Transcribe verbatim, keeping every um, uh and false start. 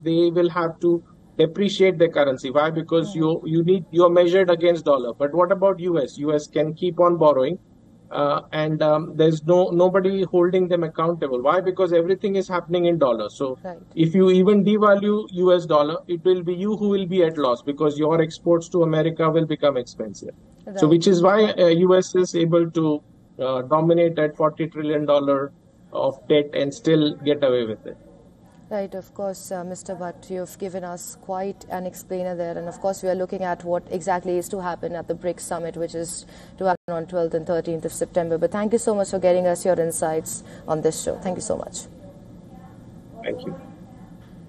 they will have to depreciate their currency. Why? Because you you need you're measured against dollar. But what about U S? U S can keep on borrowing, uh, and um, there's no nobody holding them accountable. Why? Because everything is happening in dollars. So Right. if you even devalue U S dollar, it will be you who will be at loss because your exports to America will become expensive. Right. So which is why uh, U S is able to uh, dominate at forty trillion dollar of debt and still get away with it. Right, of course, uh, Mister Bhatt, you've given us quite an explainer there. And of course, we are looking at what exactly is to happen at the BRICS Summit, which is to happen on twelfth and thirteenth of September. But thank you so much for getting us your insights on this show. Thank you so much. Thank you.